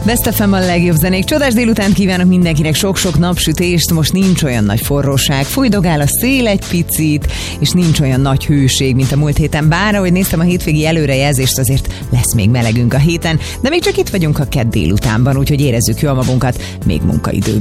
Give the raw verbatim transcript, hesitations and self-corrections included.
Best ef em a legjobb zenék. Csodás délután kívánok mindenkinek, sok-sok napsütést. Most nincs olyan nagy forróság, fújdogál a szél egy picit, és nincs olyan nagy hőség, mint a múlt héten. Bár, ahogy néztem a hétvégi előrejelzést, azért lesz még melegünk a héten, de még csak itt vagyunk a kedd délutánban, úgyhogy érezzük jól magunkat, még munkaidő.